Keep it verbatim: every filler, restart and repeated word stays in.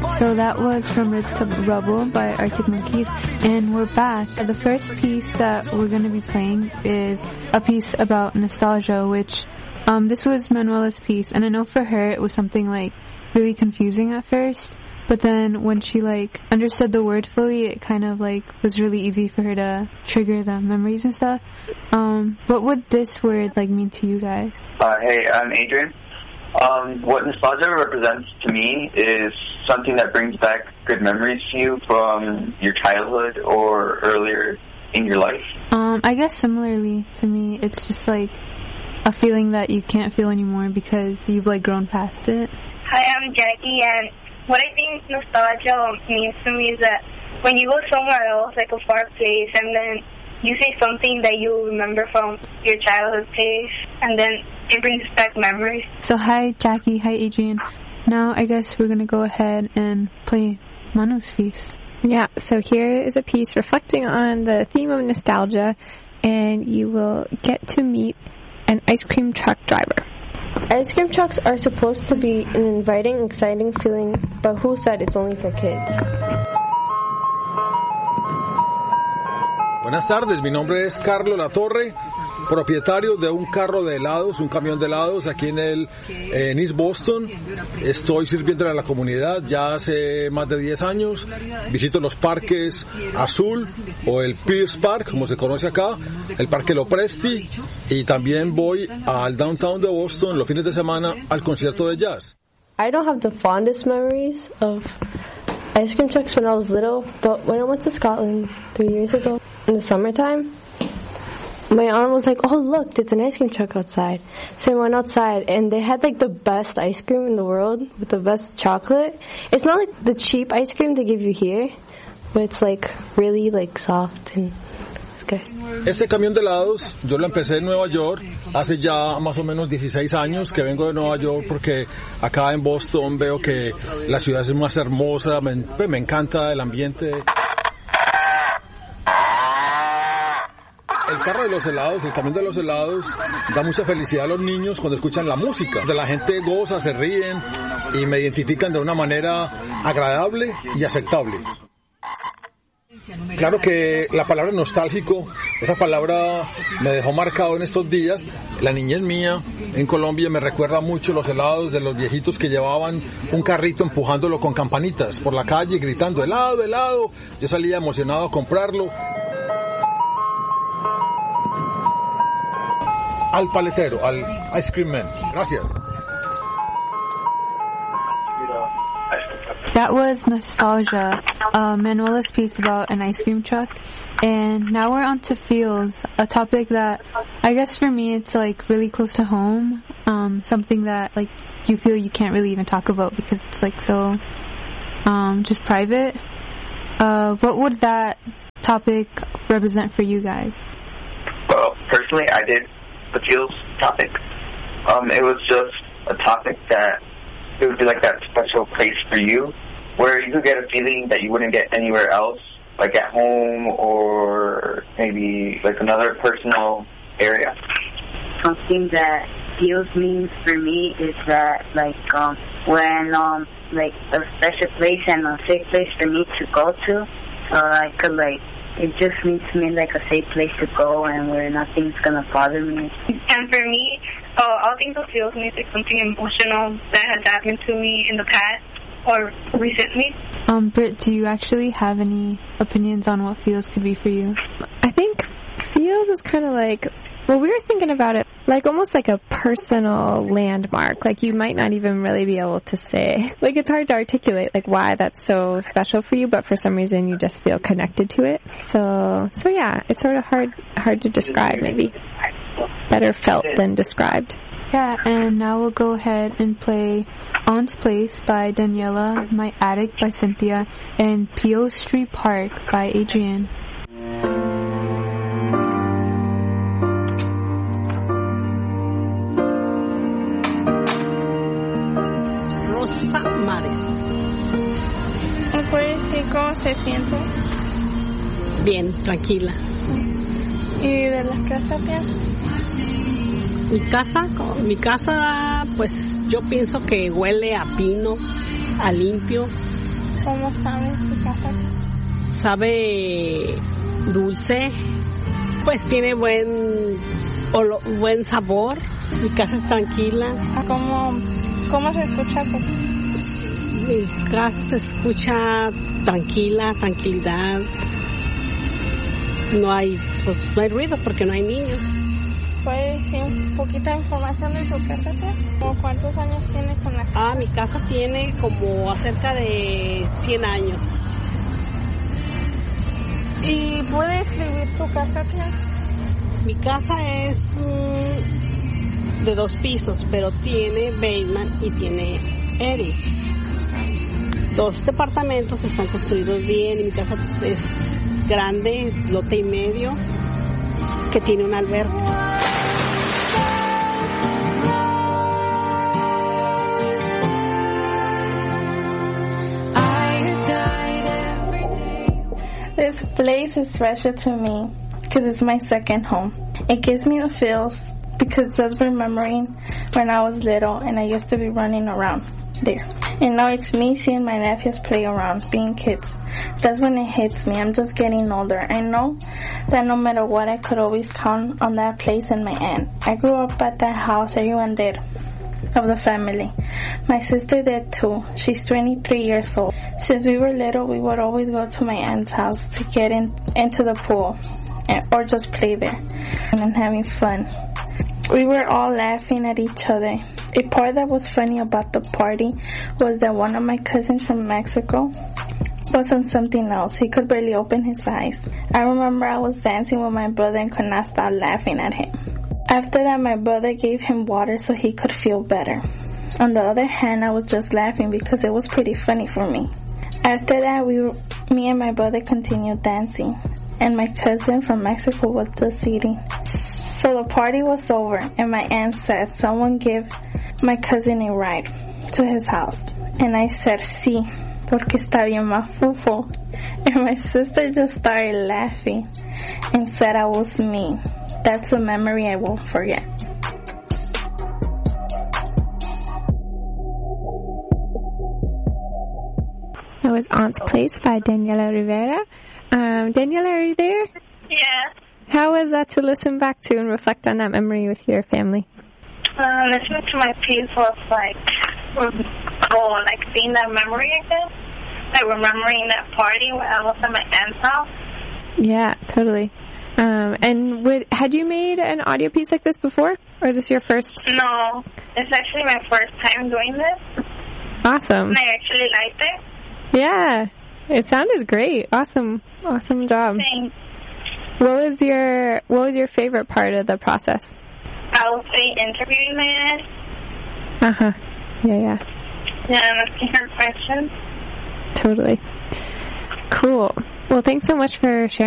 So that was From Roots to Rubble by Arctic Monkeys, and we're back. The first piece that we're going to be playing is a piece about nostalgia, which um, this was Manuela's piece, and I know for her it was something like really confusing at first, but then when she like understood the word fully, it kind of like was really easy for her to trigger the memories and stuff. Um, what would this word like mean to you guys? Uh, hey, I'm Adrian. Um, what nostalgia represents to me is something that brings back good memories to you from your childhood or earlier in your life. Um, I guess similarly to me, it's just like a feeling that you can't feel anymore because you've like grown past it. Hi, I'm Jackie, and what I think nostalgia means to me is that when you go somewhere else, like a far place, and then you say something that you remember from your childhood place, and then it brings back memories. So hi Jackie, hi Adrian. Now I guess we're going to go ahead and play Manu's piece. Yeah, so here is a piece reflecting on the theme of nostalgia, and you will get to meet an ice cream truck driver. Ice cream trucks are supposed to be an inviting, exciting feeling, but who said it's only for kids? Buenas tardes, mi nombre es Carlos Latorre, propietario de un carro de helados, un camión de helados aquí en el eh, en East Boston. Estoy sirviendo a la comunidad ya hace más de diez años. Visito los parques Azul o el Pierce Park, como se conoce acá, el Parque Lopresti, y también voy al downtown de Boston los fines de semana al concierto de jazz. I don't have the fondest memories of ice cream trucks when I was little, but when I went to Scotland three years ago in the summertime, my aunt was like, oh look, there's an ice cream truck outside. So I went outside and they had like the best ice cream in the world with the best chocolate. It's not like the cheap ice cream they give you here, but it's like really like soft and it's good. Este camión de helados yo lo empecé en Nueva York hace ya más o menos dieciséis años que vengo de Nueva York, porque acá en Boston veo que la ciudad es más hermosa, me, me encanta el ambiente. El carro de los helados, el camión de los helados, da mucha felicidad a los niños cuando escuchan la música. De la gente goza, se ríen y me identifican de una manera agradable y aceptable. Claro que la palabra nostálgico, esa palabra me dejó marcado en estos días. La niñez mía en Colombia me recuerda mucho los helados de los viejitos que llevaban un carrito empujándolo con campanitas por la calle gritando helado, helado. Yo salía emocionado a comprarlo. Al paletero, al ice cream man. Gracias. That was Nostalgia, uh, Manuela's piece about an ice cream truck. And now we're on to feels, a topic that I guess for me it's like really close to home. Um, something that like you feel you can't really even talk about because it's like so um, just private. Uh, what would that topic represent for you guys? Well, personally, I did the feels topic. Um, it was just a topic that it would be like that special place for you, where you could get a feeling that you wouldn't get anywhere else, like at home or maybe like another personal area. Something that feels means for me is that like um, when um like a special place and a safe place for me to go to, so I could like. It just means to me like a safe place to go and where nothing's gonna bother me. And for me, uh, I think of feels means like something emotional that has happened to me in the past or recently. Um, Britt, do you actually have any opinions on what feels could be for you? I think feels is kind of like, well, we were thinking about it like almost like a personal landmark. Like you might not even really be able to say. Like it's hard to articulate like why that's so special for you, but for some reason you just feel connected to it. So, so yeah, it's sort of hard, hard to describe maybe. Better felt than described. Yeah, and now we'll go ahead and play Aunt's Place by Daniela, My Attic by Cynthia, and Pio Street Park by Adrian. ¿Me puede decir cómo se siente? Bien, tranquila. ¿Y de las casas, tía? Mi casa, mi casa, pues yo pienso que huele a pino, a limpio, ¿Cómo sabe su casa? Sabe dulce, pues tiene buen olo- buen sabor. Mi casa es tranquila. ¿Cómo, cómo se escucha? Pues? Mi casa se escucha tranquila, tranquilidad. No hay, pues no hay ruido porque no hay niños. ¿Puede decir un poquito de información de su casa? ¿Cómo cuántos años tiene con la casa? Ah, mi casa tiene como acerca de cien años. ¿Y puede escribir su casa, tía? Mi casa es mm, de dos pisos, pero tiene basement y tiene attic. Dos departamentos están construidos bien y mi casa es grande, lote y medio, que tiene una alberca. This place is special to me because it's my second home. It gives me the feels because just remembering when I was little and I used to be running around there. And now it's me seeing my nephews play around, being kids. That's when it hits me. I'm just getting older. I know that no matter what, I could always count on that place and my aunt. I grew up at that house, everyone did, of the family. My sister did too. She's twenty-three years old. Since we were little, we would always go to my aunt's house to get in, into the pool and, or just play there and having fun. We were all laughing at each other. A part that was funny about the party was that one of my cousins from Mexico was on something else. He could barely open his eyes. I remember I was dancing with my brother and could not stop laughing at him. After that, my brother gave him water so he could feel better. On the other hand, I was just laughing because it was pretty funny for me. After that, we were, me and my brother continued dancing, and my cousin from Mexico was just eating. So the party was over, and my aunt said, someone give my cousin a ride to his house. And I said, sí, porque está bien mafufo. And my sister just started laughing and said I was mean. That's a memory I won't forget. That was Aunt's Place by Daniela Rivera. Um, Daniela, are you there? Yeah. How was that to listen back to and reflect on that memory with your family? Uh, listening to my piece was like, oh, like seeing that memory again. Like remembering that party when I was at my aunt's house. Yeah, totally. Um, and would, had you made an audio piece like this before? Or is this your first? No, it's actually my first time doing this. Awesome. And I actually liked it. Yeah, it sounded great. Awesome, awesome job. Thanks. What was your What was your favorite part of the process? I would say interviewing my aunt. Uh huh. Yeah, yeah. Yeah, and asking her questions. Totally. Cool. Well, thanks so much for sharing.